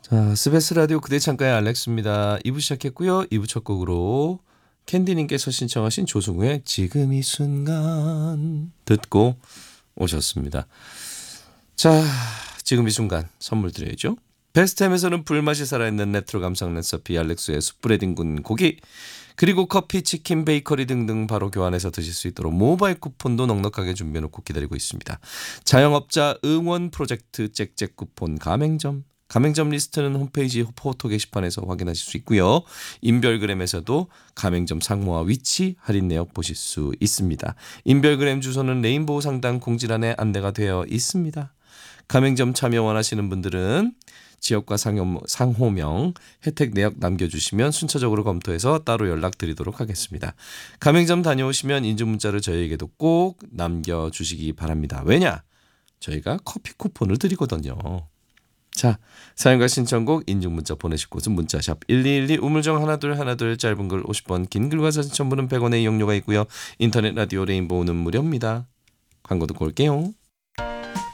자, 스베스 라디오 그대 창가의 알렉스입니다. 2부 시작했고요. 2부 첫 곡으로 캔디님께서 신청하신 조승우의 지금 이 순간 듣고 오셨습니다. 자, 지금 이 순간 선물 드려야죠. 베스트햄에서는 불맛이 살아있는 레트로 감성 레시피 알렉스의 숯불에 뒹군 고기, 그리고 커피, 치킨, 베이커리 등등 바로 교환해서 드실 수 있도록 모바일 쿠폰도 넉넉하게 준비해놓고 기다리고 있습니다. 자영업자 응원 프로젝트 잭잭 쿠폰 가맹점 리스트는 홈페이지 포토 게시판에서 확인하실 수 있고요. 인별그램에서도 가맹점 상호와 위치 할인 내역 보실 수 있습니다. 인별그램 주소는 레인보우 상단 공지란에 안내가 되어 있습니다. 가맹점 참여 원하시는 분들은 지역과 상호명, 혜택 내역 남겨주시면 순차적으로 검토해서 따로 연락드리도록 하겠습니다. 가맹점 다녀오시면 인증문자를 저희에게도 꼭 남겨주시기 바랍니다. 왜냐? 저희가 커피 쿠폰을 드리거든요. 자, 사연과 신청곡 인증문자 보내실 곳은 문자샵 1212 우물정 1212 짧은 글 50원, 긴 글과 사진 첨부는 100원의 이용료가 있고요. 인터넷 라디오 레인보우는 무료입니다. 광고 듣고 올게요.